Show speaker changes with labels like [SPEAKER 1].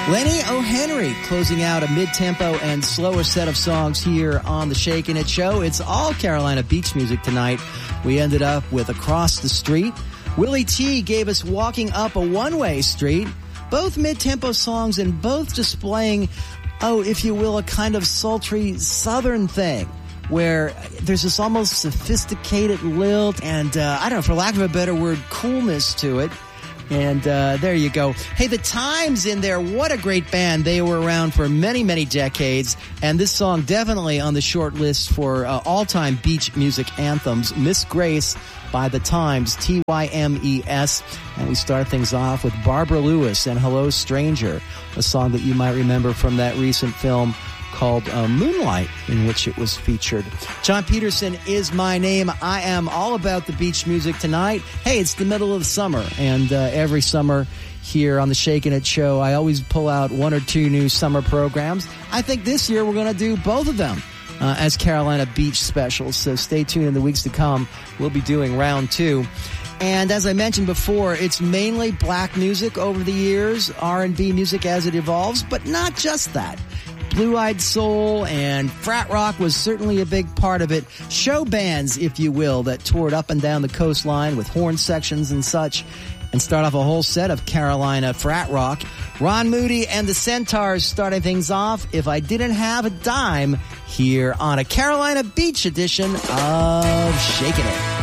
[SPEAKER 1] Lenny O'Henry closing out a mid-tempo and slower set of songs here on the Shakin' It Show. It's all Carolina beach music tonight. We ended up with Across the Street. Willie T gave us Walking Up a One-Way Street. Both mid-tempo songs and both displaying, if you will, a kind of sultry southern thing where there's this almost sophisticated lilt and, I don't know, for lack of a better word, coolness to it. And there you go. Hey, the Times in there, what a great band. They were around for many, many decades. And this song definitely on the short list for all-time beach music anthems, Miss Grace by the Times, Tymes. And we start things off with Barbara Lewis and Hello Stranger, a song that you might remember from that recent film called Moonlight, in which it was featured. John Peterson is my name. I am all about the beach music tonight. Hey, it's the middle of summer, and every summer here on the Shakin' It Show, I always pull out one or two new summer programs. I think this year we're going to do both of them as Carolina Beach specials, so stay tuned in the weeks to come. We'll be doing round two. And as I mentioned before, it's mainly black music over the years, R&B music as it evolves, but not just that. Blue-Eyed Soul and frat rock was certainly a big part of it. Show bands, if you will, that toured up and down the coastline with horn sections and such. And start off a whole set of Carolina frat rock. Ron Moody and the Centaurs starting things off, If I Didn't Have a Dime, here on a Carolina Beach edition of Shakin' It.